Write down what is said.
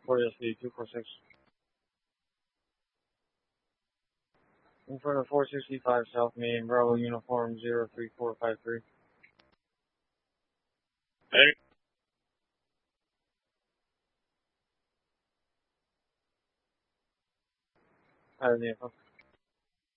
report SD 246. In front of 465 South Main, Bravo Uniform 03453. Hey. I have the info.